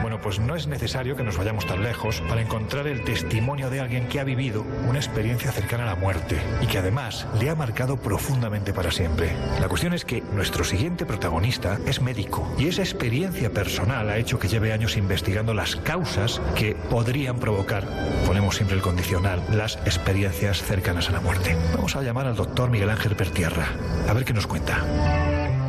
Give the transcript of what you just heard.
Bueno, pues no es necesario que nos vayamos tan lejos para encontrar el testimonio de alguien que ha vivido una experiencia cercana a la muerte y que además le ha marcado profundamente para siempre. La cuestión es que nuestro siguiente protagonista es médico y esa experiencia personal ha hecho que lleve años investigando las causas que podrían provocar, ponemos siempre el condicional, las experiencias cercanas a la muerte. Vamos a llamar al doctor Miguel Ángel Pertierra, a ver qué nos cuenta.